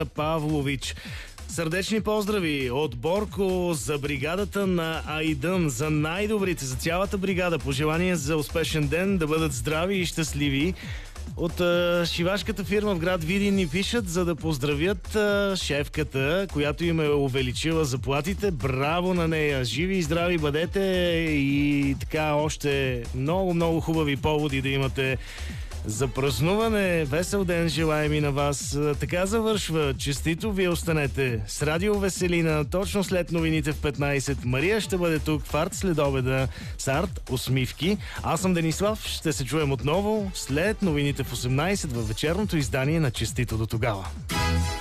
Павлович. Сърдечни поздрави от Борко за бригадата на Айдън, за най-добрите, за цялата бригада. Пожелания за успешен ден, да бъдат здрави и щастливи. От шивашката фирма в град Видин ни пишат, за да поздравят шефката, която им е увеличила заплатите. Браво на нея! Живи и здрави бъдете и така още много хубави поводи да имате за празнуване. Весел ден желаем и на вас. Така завършва. Честито, вие останете с Радио Веселина. Точно след новините в 15. Мария ще бъде тук в Арт след обеда с Арт усмивки. Аз съм Денислав. Ще се чуем отново след новините в 18 във вечерното издание на Честито до тогава.